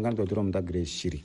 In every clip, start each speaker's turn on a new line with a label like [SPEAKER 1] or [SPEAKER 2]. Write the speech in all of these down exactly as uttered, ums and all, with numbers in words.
[SPEAKER 1] ngan do drom da gre shiri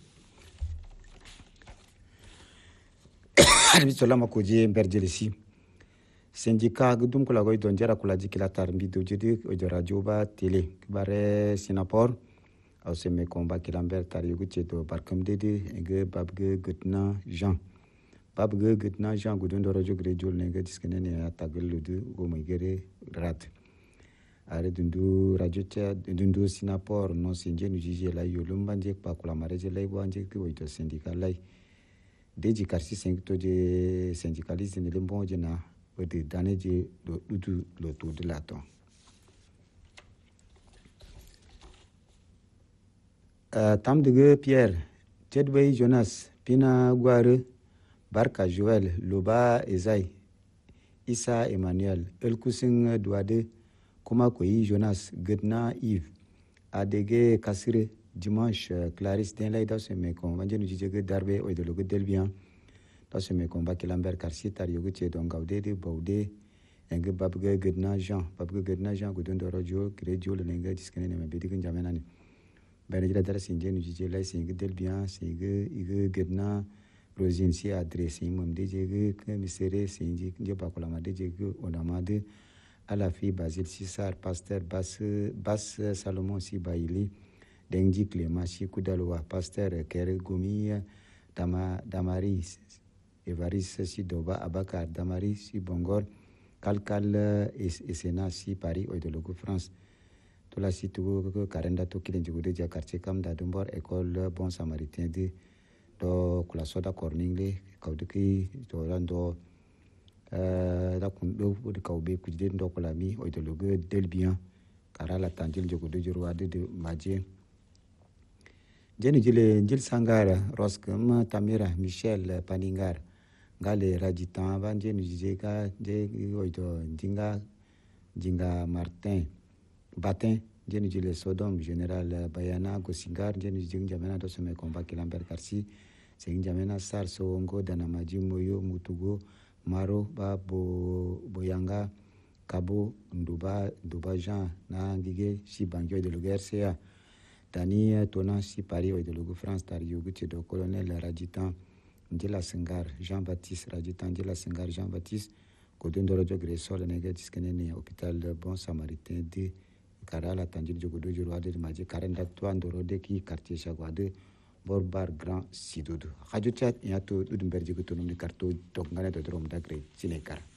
[SPEAKER 1] arbi solama ko je berjelisi syndicat gudum kula goy don jara kula jikila tar mbi do jede o radio ba télé bare sinapor au seme combat kilamber tar yugo chedo barkam dede ege babge gutna jean babge gutna jean gudun do radio gre jol ne diskene ne atagel ludu go megere rat are dundu radio cha dundu sinapor no sinje nu jije la yolumba je pa kula mareje lay bo anje ko to syndicat lay deji karsi syndicate de syndicaliste ne lembo jena de daneje do dudu le tour de la temps uh, tam de Pierre Tedway Jonas Pina Guare Barka Joël Loba Ezai Issa Emmanuel El Kusing Douade Kuma Koyi Jonas Gedna Yves Adege Kasire dimanche Clarisse Denlay dans ce mekon vanje nu jige darbe o de logo del bien dans ce mekon ba Kilambert Karsi tar yogo che don gaude de baude enge babge Gedna Jean babge Gedna Jean godon do radio credio le nge diskene ne be digin jamenani bene jira dara sinje nu jige lay singe del bien singe ige Gedna Rosine si adresse imam de jige que misere sinje nje ba kola ma de jige onama de à la fille Basile Sissar pasteur Bas Bas Salomon si Baili Dengi Clément si Koudaloa pasteur Kere Gomi Dama Damaris Evaris si Doba Abakar Damaris si Bongor Kalkal et Sena si Paris au de logo France to la si to Karenda to kilen jugo de quartier kam da Dombor école Bon Samaritain de do kula soda corningle kawdiki to rando da kun do de kawbe kujde ndo kula mi au de logo del bien kara la tandil jugo de jurwa de maje jeni jile njil sangara roskam tamira Michel Paningar ngale rajitan ban jeni jika je oito jinga jinga Martin Batin jeni jile Sodom Général Bayana Gosingar jeni jinga jamena do seme combat Kilambert Karsi sing jamena sar songo dana maji moyo mutugo maro ba bo boyanga kabo nduba nduba Jean na ngige si bangyo de l'U R C A Dani Tona si Paris au de logo France tar yogo do colonel Raditan Ndila Sengar Jean-Baptiste Raditan Ndila Sengar Jean-Baptiste Kodon Dorojo Gresol nega diskene hôpital Bon Samaritain de Karala Tandil jogo do juro ade maje karenda to andoro de ki quartier Chagwade Borbar Grand Sidodo Radio Chat yato udumberje ko tonum de karto dok ngane do drom dagre sinekar